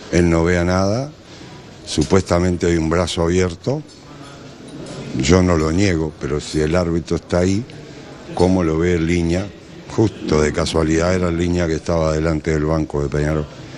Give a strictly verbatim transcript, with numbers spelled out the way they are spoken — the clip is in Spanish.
él no vea nada, supuestamente hay un brazo abierto, yo no lo niego, pero si el árbitro está ahí, ¿cómo lo ve en línea? Justo de casualidad era en línea que estaba delante del banco de Peñarol.